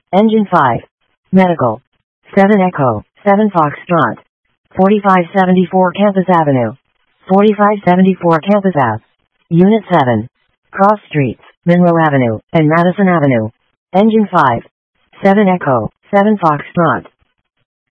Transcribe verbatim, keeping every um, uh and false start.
Engine five. Medical. seven Echo, seven Foxtrot. forty-five seventy-four Campus Avenue. forty-five seventy-four Campus Ave. Unit seven. Cross Streets, Monroe Avenue, and Madison Avenue. Engine five. seven Echo, seven Foxtrot.